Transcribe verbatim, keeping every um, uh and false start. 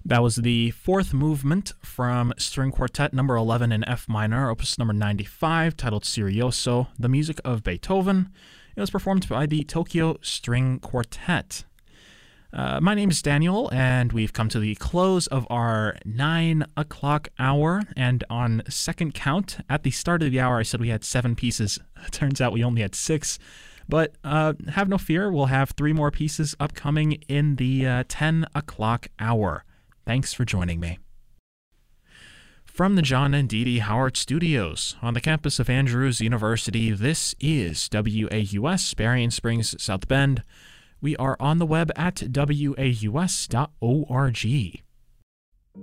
That was the fourth movement from String Quartet number eleven in F minor, opus number ninety-five, titled Serioso, the music of Beethoven. It was performed by the Tokyo String Quartet. Uh, my name is Daniel, and we've come to the close of our nine o'clock hour. And on second count, at the start of the hour, I said we had seven pieces. Turns out we only had six. But uh, have no fear, we'll have three more pieces upcoming in the uh, ten o'clock hour. Thanks for joining me. From the John and Dee Dee Howard Studios on the campus of Andrews University, this is W A U S, Berrien Springs, South Bend. We are on the web at W A U S dot org.